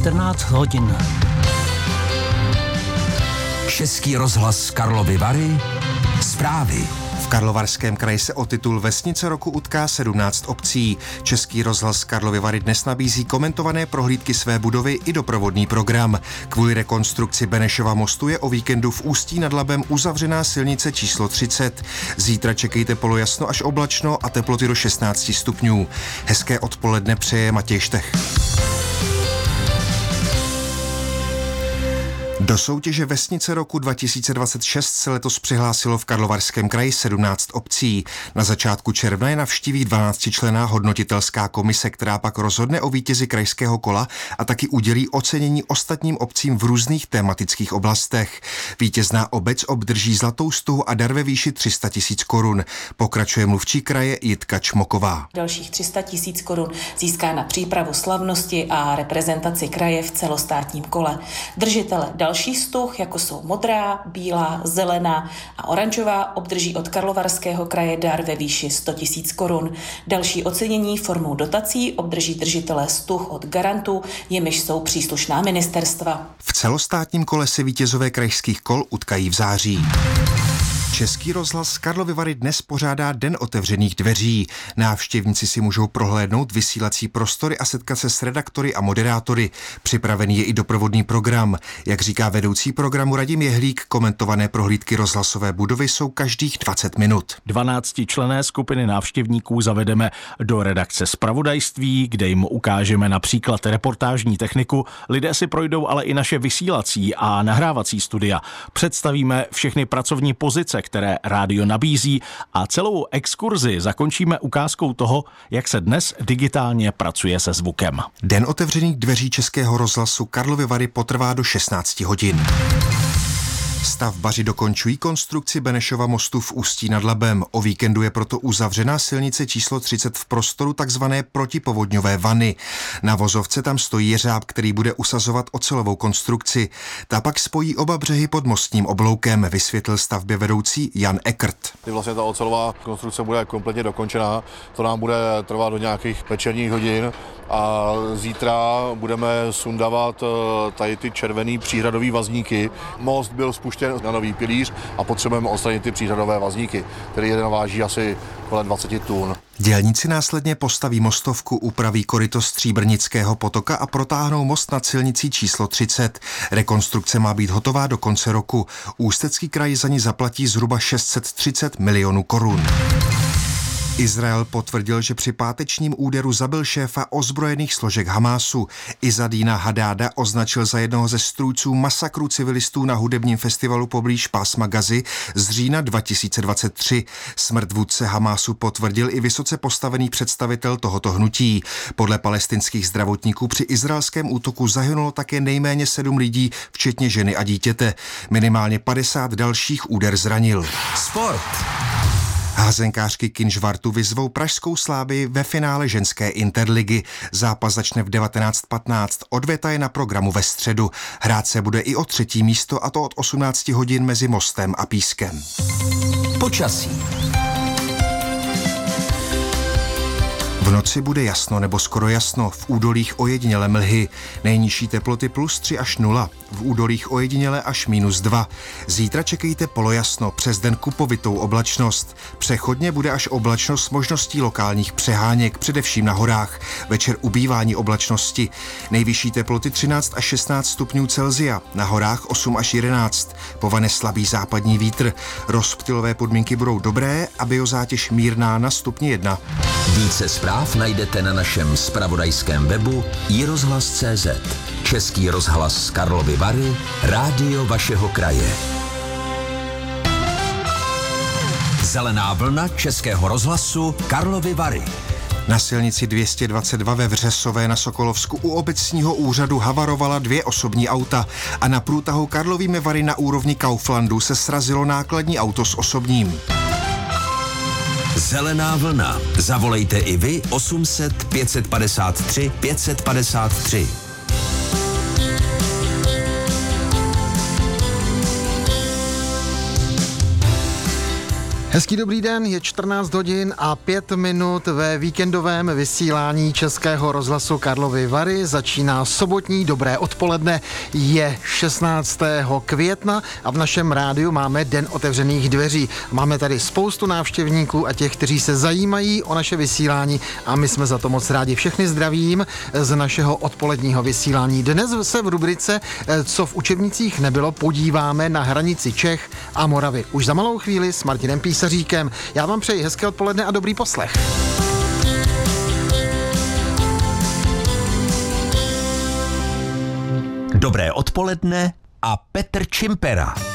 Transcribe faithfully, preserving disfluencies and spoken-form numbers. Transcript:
čtrnáct hodin. Český rozhlas Karlovy Vary. Zprávy. V Karlovarském kraji se o titul Vesnice roku utká sedmnáct obcí. Český rozhlas Karlovy Vary dnes nabízí komentované prohlídky své budovy i doprovodný program. Kvůli rekonstrukci Benešova mostu je o víkendu v Ústí nad Labem uzavřená silnice číslo třicet. Zítra čekejte polojasno až oblačno a teploty do šestnáct stupňů. Hezké odpoledne přeje Matěj Štech. Do soutěže Vesnice roku dva tisíce dvacet šest se letos přihlásilo v Karlovarském kraji sedmnáct obcí. Na začátku června je navštíví dvanáctičlenná hodnotitelská komise, která pak rozhodne o vítězi krajského kola a taky udělí ocenění ostatním obcím v různých tematických oblastech. Vítězná obec obdrží zlatou stuhu a dar ve výši tři sta tisíc korun. Pokračuje mluvčí kraje Jitka Čmoková. Dalších tři sta tisíc korun získá na přípravu slavnosti a reprezentaci kraje v celostátním kole. Držitele dalších stuh, jako jsou modrá, bílá, zelená a oranžová, obdrží od Karlovarského kraje dar ve výši sto tisíc korun. Další ocenění formou dotací obdrží držitelé stuh od garantů, jimiž jsou příslušná ministerstva. V celostátním kole se vítězové krajských kol utkají v září. Český rozhlas Karlovy Vary dnes pořádá Den otevřených dveří. Návštěvníci si můžou prohlédnout vysílací prostory a setkat se s redaktory a moderátory. Připravený je i doprovodný program. Jak říká vedoucí programu Radim Jehlík, komentované prohlídky rozhlasové budovy jsou každých dvacet minut. dvanáctičlenné skupiny návštěvníků zavedeme do redakce zpravodajství, kde jim ukážeme například reportážní techniku. Lidé si projdou ale i naše vysílací a nahrávací studia. Představíme všechny pracovní pozice, které rádio nabízí, a celou exkurzi zakončíme ukázkou toho, jak se dnes digitálně pracuje se zvukem. Den otevřených dveří Českého rozhlasu Karlovy Vary potrvá do šestnáct hodin. Stavbaři dokončují konstrukci Benešova mostu v Ústí nad Labem. O víkendu je proto uzavřená silnice číslo třicet v prostoru takzvané protipovodňové vany. Na vozovce tam stojí jeřáb, který bude usazovat ocelovou konstrukci. Ta pak spojí oba břehy pod mostním obloukem, vysvětlil stavbě vedoucí Jan Ekert. Vlastně ta ocelová konstrukce bude kompletně dokončená. To nám bude trvat do nějakých večerních hodin a zítra budeme sundavat tady ty červený příhradový vazníky. Most byl spuštěn na nový pilíř a potřebujeme odstranit ty příhradové vazníky, který jeden váží asi kolem dvacet tun. Dělníci následně postaví mostovku, upraví koryto Stříbrnického potoka a protáhnou most nad silnicí číslo třicet. Rekonstrukce má být hotová do konce roku. Ústecký kraj za ní zaplatí zhruba šest set třicet milionů korun. Izrael potvrdil, že při pátečním úderu zabil šéfa ozbrojených složek Hamásu. Izzadína Hadáda označil za jednoho ze strůjců masakru civilistů na hudebním festivalu poblíž pásma Gazy z října dva tisíce dvacet tři. Smrt vůdce Hamásu potvrdil i vysoce postavený představitel tohoto hnutí. Podle palestinských zdravotníků při izraelském útoku zahynulo také nejméně sedm lidí, včetně ženy a dítěte. Minimálně padesát dalších úder zranil. Sport. Házenkářky Kynžvartu vyzvou pražskou Slávii ve finále ženské interligy. Zápas začne v devatenáct patnáct. Odveta je na programu ve středu. Hrát se bude i o třetí místo, a to od osmnáct hodin mezi Mostem a Pískem. Počasí. V noci bude jasno nebo skoro jasno, v údolích ojediněle mlhy. Nejnižší teploty plus tři až nula, v údolích ojediněle až minus dva. Zítra čekejte polojasno, přes den kupovitou oblačnost. Přechodně bude až oblačnost s možností lokálních přeháněk, především na horách. Večer ubývání oblačnosti. Nejvyšší teploty třináct až šestnáct stupňů Celsia, na horách osm až jedenáct. Povane slabý západní vítr. Rozptylové podmínky budou dobré a biozátěž mírná na stupni jedna. Více zpráv najdete na našem zpravodajském webu i rozhlas tečka cé zet. Český rozhlas Karlovy Vary, rádio vašeho kraje. Zelená vlna Českého rozhlasu Karlovy Vary. Na silnici dvě stě dvacet dva ve Vřesové na Sokolovsku u obecního úřadu havarovala dvě osobní auta a na průtahu Karlovými Vary na úrovni Kauflandu se srazilo nákladní auto s osobním. Zelená vlna. Zavolejte i vy osm set pět padesát tři pět padesát tři. Hezký dobrý den, je čtrnáct hodin a pět minut ve víkendovém vysílání Českého rozhlasu Karlovy Vary. Začíná sobotní dobré odpoledne, je šestnáctého května a v našem rádiu máme Den otevřených dveří. Máme tady spoustu návštěvníků a těch, kteří se zajímají o naše vysílání a my jsme za to moc rádi. Všechny zdravím z našeho odpoledního vysílání. Dnes se v rubrice Co v učebnicích nebylo podíváme na hranici Čech a Moravy. Už za malou chvíli s Martinem Písaříkem. Já vám přeji hezké odpoledne a dobrý poslech. Dobré odpoledne a Petr Čimpera.